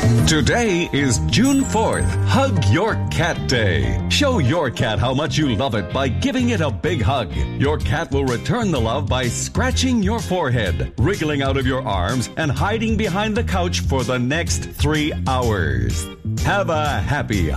Today is June 4th, Hug Your Cat Day. Show your cat how much you love it by giving it a big hug. Your cat will return the love by scratching your forehead, wriggling out of your arms, and hiding behind the couch for the next 3 hours. Have a happy